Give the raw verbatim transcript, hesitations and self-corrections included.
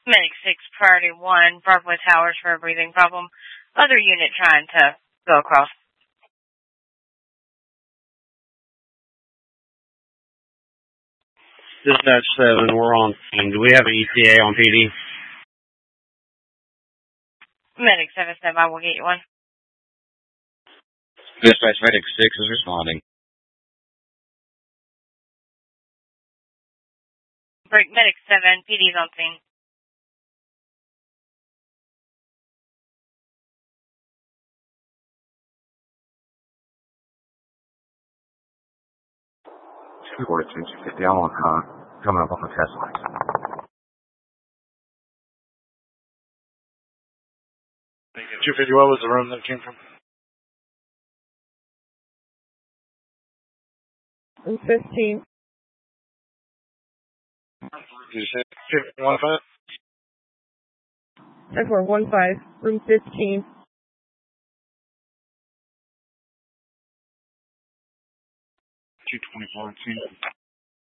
Medic six, priority one, Bravo Towers for a breathing problem. Other unit trying to go across. Dispatch seven, we're on scene. Do we have an E T A on P D? Medic seven seven, I will get you one. Dispatch Medic six is responding. Break Medic seven, P D's on scene. Report two fifty, I'm on uh, coming up on the test line. two fifty, what was the room that it came from? Room fifteen. Did you say fifteen one five? ten four one five, room fifteen. two twenty-four,